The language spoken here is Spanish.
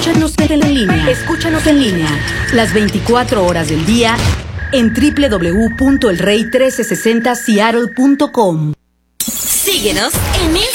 Escúchanos en línea. Escúchanos en línea. Las 24 horas del día en www.elrey1360seattle.com. Síguenos en Instagram.